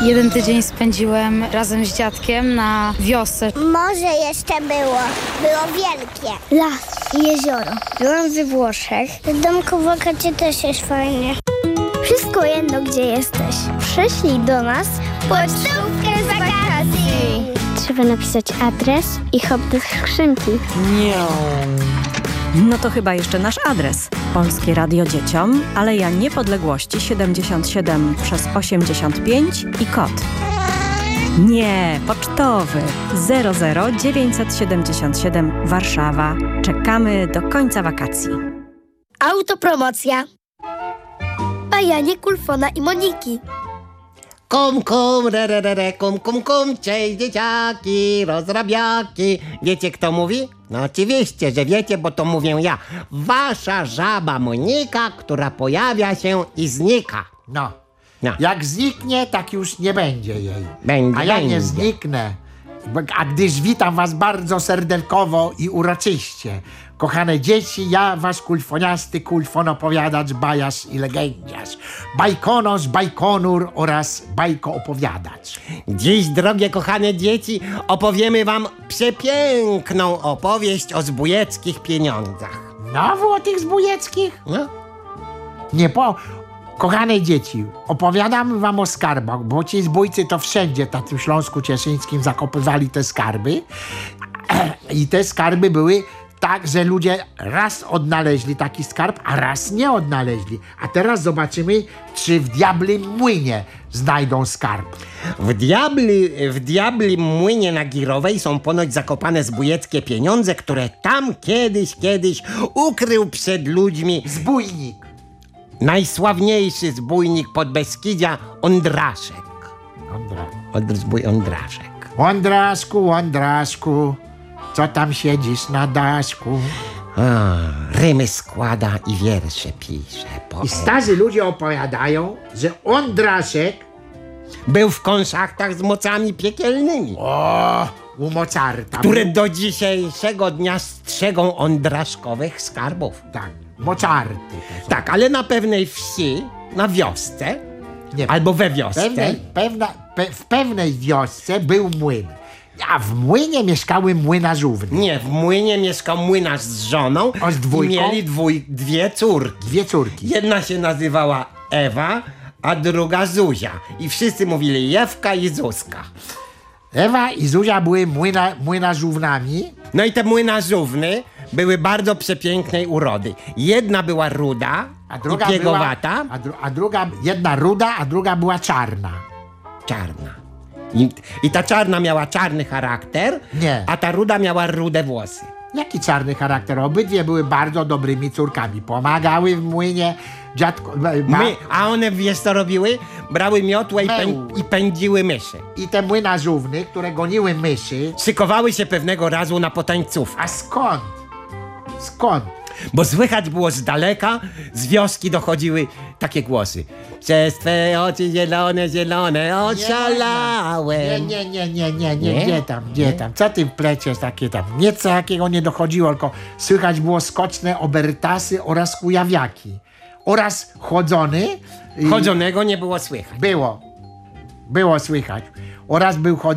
Jeden tydzień spędziłem razem z dziadkiem na wiosce. Morze jeszcze było. Było wielkie. Las i jezioro. Byłam we Włoszech. W domku w Wakacie też jest fajnie. Wszystko jedno, gdzie jesteś. Przyślij do nas pocztówkę z wakacji. Trzeba napisać adres i hop do skrzynki. No to chyba jeszcze nasz adres. Polskie Radio Dzieciom, Aleja Niepodległości 77 przez 85 i kod. Nie, pocztowy 00977 Warszawa. Czekamy do końca wakacji. Autopromocja. Bajanie Kulfona i Moniki. Kum, kum, re, kum, kum, kum, cześć dzieciaki, rozrabiaki. Wiecie, kto mówi? No oczywiście, że wiecie, bo to mówię ja. Wasza żaba Monika, która pojawia się i znika. No. No. Jak zniknie, tak już nie będzie jej. Będzie, A ja nie będzie. zniknę. A gdyż witam was bardzo serdelkowo i uroczyście. Kochane dzieci, ja wasz kulfoniasty kulfonopowiadacz, bajarz i legendziarz. Bajkonosz, bajkonur oraz bajkoopowiadacz. Dziś, drogie kochane dzieci, opowiemy wam przepiękną opowieść o zbójeckich pieniądzach. Znowu o tych zbójeckich? No? Kochane dzieci, opowiadam wam o skarbach, bo ci zbójcy to wszędzie, na tym Śląsku Cieszyńskim, zakopywali te skarby. I te skarby były tak, że ludzie raz odnaleźli taki skarb, a raz nie odnaleźli. A teraz zobaczymy, czy w Diablim Młynie znajdą skarb. W diabli młynie na Girowej są ponoć zakopane zbójeckie pieniądze, które tam kiedyś ukrył przed ludźmi Zbójnik. najsławniejszy zbójnik Podbeskidzia, Ondraszek. Ondraszek. Łądraszku, co tam siedzisz na daszku? Rymy składa i wiersze pisze. I starzy ludzie opowiadają, że Ondraszek Był w konszachtach z mocami piekielnymi, u Mozarta. które do dzisiejszego dnia strzegą ondraszkowych skarbów. Tak, Mozarty. Tak, ale na pewnej wsi, na wiosce, Nie, albo we wiosce, w pewnej wiosce był młyn. A w młynie mieszkały młynarzówny. nie, w młynie mieszkał młynarz z żoną A z dwójką? i mieli dwie córki. Dwie córki. Jedna się nazywała Ewa, a druga Zuzia. I wszyscy mówili Jewka i Zuzka. Ewa i Zuzia były młynarzównami. No i te młynarzówny były bardzo przepięknej urody. Jedna była ruda A druga i piegowata, jedna ruda, a druga była czarna. czarna. I ta czarna miała czarny charakter, Nie. a ta ruda miała rude włosy. Jaki czarny charakter? Obydwie były bardzo dobrymi córkami. Pomagały w młynie. A one, wiesz co robiły? Brały miotłę Meł. i pędziły myszy. I te młynarzówny, które goniły myszy. Szykowały się pewnego razu na potańcówkę. A skąd? Skąd? Bo słychać było z daleka, z wioski dochodziły takie głosy. Przez twe oczy zielone, oszalałem. Nie, Nie? gdzie tam? Co ty pleciesz takie tam? Nic takiego nie dochodziło, tylko słychać było skoczne obertasy oraz kujawiaki. Oraz chodzony. Chodzonego nie było słychać. Było słychać. Oraz był chodzony.